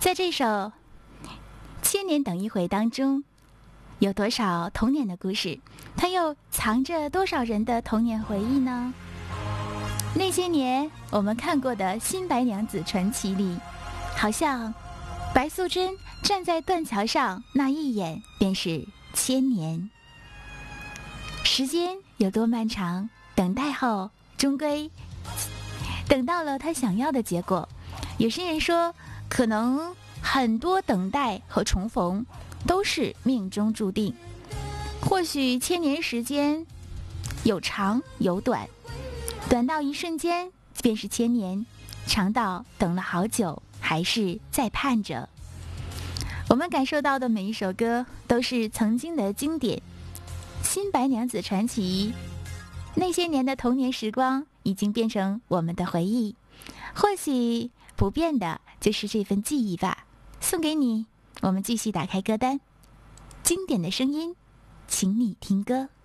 在这首《千年等一回》当中，有多少童年的故事？它又藏着多少人的童年回忆呢？那些年我们看过的《新白娘子传奇》里，好像白素贞站在断桥上那一眼便是千年。时间有多漫长，等待后终归等到了他想要的结果。有些人说，可能很多等待和重逢都是命中注定。或许千年时间有长有短，短到一瞬间便是千年，长到等了好久还是在盼着。我们感受到的每一首歌都是曾经的经典，《新白娘子传奇》，那些年的童年时光已经变成我们的回忆，或许不变的就是这份记忆吧。送给你，我们继续打开歌单，经典的声音，请你听歌。